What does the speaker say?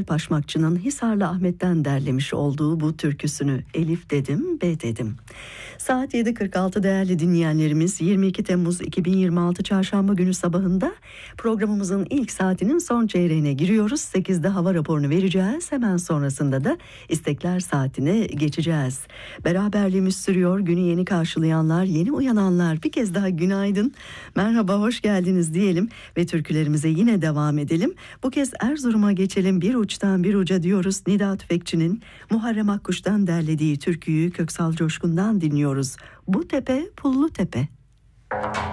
Paşmakçı'nın Hisarlı Ahmet'ten derlemiş olduğu bu türküsünü Elif dedim, B dedim. Saat 7.46 değerli dinleyenlerimiz, 22 Temmuz 2026 Çarşamba günü sabahında programımızın ilk saatinin son çeyreğine giriyoruz. 8'de hava raporunu vereceğiz. Hemen sonrasında da istekler saatine geçeceğiz. Beraberliğimiz sürüyor. Günü yeni karşılayanlar, yeni uyananlar bir kez daha günaydın. Merhaba, hoş geldiniz diyelim ve türkülerimize yine devam edelim. Bu kez Erzurum'a geçelim. Bir uçtan bir uca diyoruz. Nida Tüfekçi'nin Muharrem Akkuş'tan derlediği türküyü Köksal Coşkun'dan dinliyoruz. Bu tepe pullu tepe.